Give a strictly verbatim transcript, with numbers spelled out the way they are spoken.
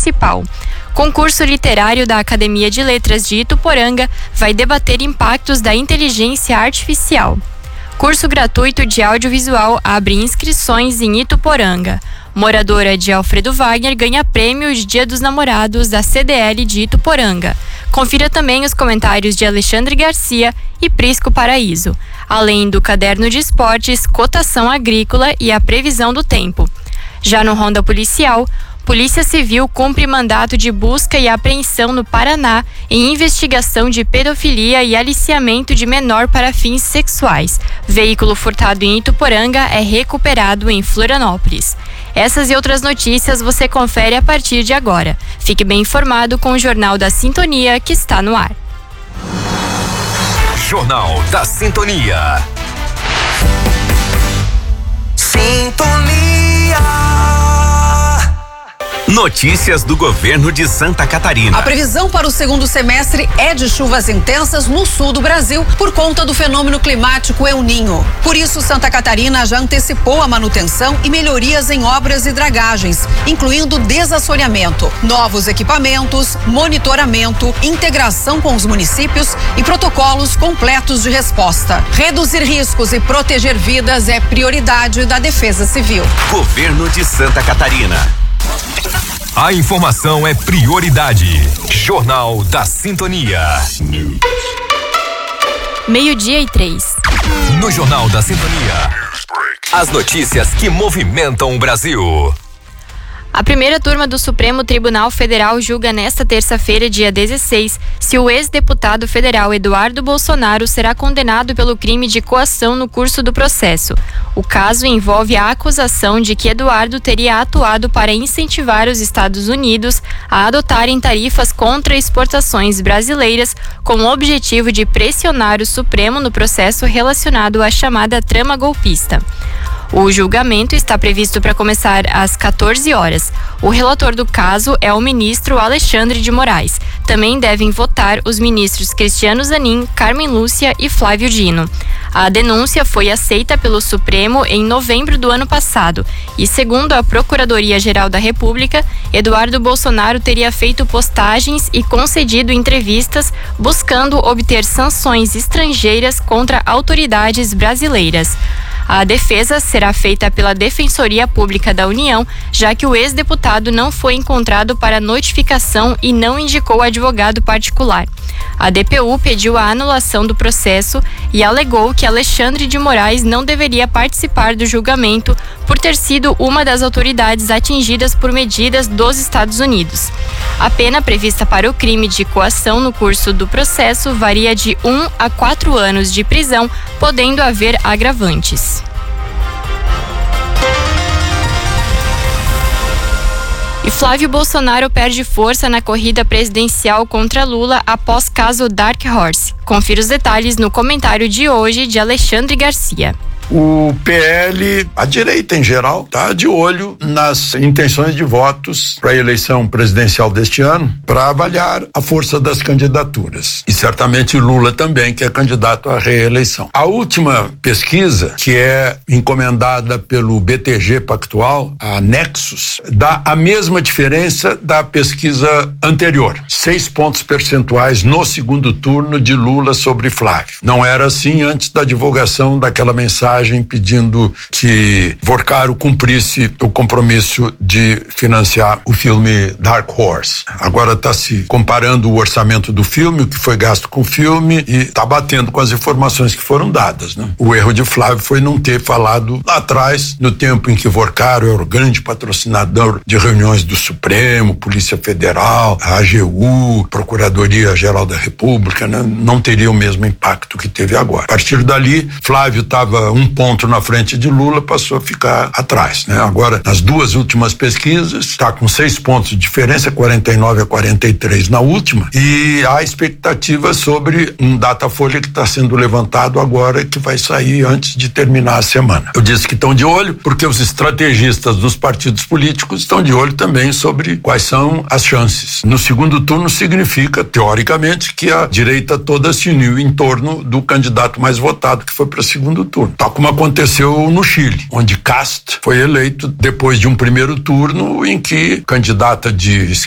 municipal. Concurso literário da Academia de Letras de Ituporanga vai debater impactos da inteligência artificial. Curso gratuito de audiovisual abre inscrições em Ituporanga. Moradora de Alfredo Wagner ganha prêmio de Dia dos Namorados da C D L de Ituporanga. Confira também os comentários de Alexandre Garcia e Prisco Paraíso, além do caderno de esportes, cotação agrícola e a previsão do tempo. Já no Ronda Policial, Polícia Civil cumpre mandato de busca e apreensão no Paraná em investigação de pedofilia e aliciamento de menor para fins sexuais. Veículo furtado em Ituporanga é recuperado em Florianópolis. Essas e outras notícias você confere a partir de agora. Fique bem informado com o Jornal da Sintonia, que está no ar. Jornal da Sintonia. Sintonia. Notícias do governo de Santa Catarina. A previsão para o segundo semestre é de chuvas intensas no sul do Brasil por conta do fenômeno climático El Niño. Por isso, Santa Catarina já antecipou a manutenção e melhorias em obras e dragagens, incluindo desassoreamento, novos equipamentos, monitoramento, integração com os municípios e protocolos completos de resposta. Reduzir riscos e proteger vidas é prioridade da Defesa Civil. Governo de Santa Catarina. A informação é prioridade. Jornal da Sintonia. Meio-dia e três. No Jornal da Sintonia, as notícias que movimentam o Brasil. A primeira turma do Supremo Tribunal Federal julga nesta terça-feira, dia dezesseis, se o ex-deputado federal Eduardo Bolsonaro será condenado pelo crime de coação no curso do processo. O caso envolve a acusação de que Eduardo teria atuado para incentivar os Estados Unidos a adotarem tarifas contra exportações brasileiras com o objetivo de pressionar o Supremo no processo relacionado à chamada trama golpista. O julgamento está previsto para começar às quatorze horas. O relator do caso é o ministro Alexandre de Moraes. Também devem votar os ministros Cristiano Zanin, Carmen Lúcia e Flávio Dino. A denúncia foi aceita pelo Supremo em novembro do ano passado e, segundo a Procuradoria-Geral da República, Eduardo Bolsonaro teria feito postagens e concedido entrevistas buscando obter sanções estrangeiras contra autoridades brasileiras. A defesa será feita pela Defensoria Pública da União, já que o ex-deputado não foi encontrado para notificação e não indicou advogado particular. A D P U pediu a anulação do processo e alegou que Alexandre de Moraes não deveria participar do julgamento por ter sido uma das autoridades atingidas por medidas dos Estados Unidos. A pena prevista para o crime de coação no curso do processo varia de um a quatro anos de prisão, podendo haver agravantes. E Flávio Bolsonaro perde força na corrida presidencial contra Lula após caso Dark Horse. Confira os detalhes no comentário de hoje de Alexandre Garcia. O P L, a direita em geral, está de olho nas intenções de votos para a eleição presidencial deste ano, para avaliar a força das candidaturas. E certamente Lula também, que é candidato à reeleição. A última pesquisa, que é encomendada pelo B T G Pactual, a Nexus, dá a mesma diferença da pesquisa anterior. Seis pontos percentuais no segundo turno de Lula sobre Flávio. Não era assim antes da divulgação daquela mensagem pedindo que Vorcaro cumprisse o compromisso de financiar o filme Dark Horse. Agora está se comparando o orçamento do filme, o que foi gasto com o filme, e está batendo com as informações que foram dadas, né? O erro de Flávio foi não ter falado lá atrás, no tempo em que Vorcaro era o grande patrocinador de reuniões do Supremo, Polícia Federal, a AGU, Procuradoria-Geral da República, né? Não teria o mesmo impacto que teve agora. A partir dali, Flávio estava um ponto na frente de Lula, passou a ficar atrás, né? Agora, nas duas últimas pesquisas, está com seis pontos de diferença, quarenta e nove a quarenta e três na última, e há expectativa sobre um Datafolha que está sendo levantado agora, que vai sair antes de terminar a semana. Eu disse que estão de olho porque os estrategistas dos partidos políticos estão de olho também sobre quais são as chances. No segundo turno significa, teoricamente, que a direita toda se uniu em torno do candidato mais votado, que foi para o segundo turno. Tal como aconteceu no Chile, onde Kast foi eleito depois de um primeiro turno em que candidata de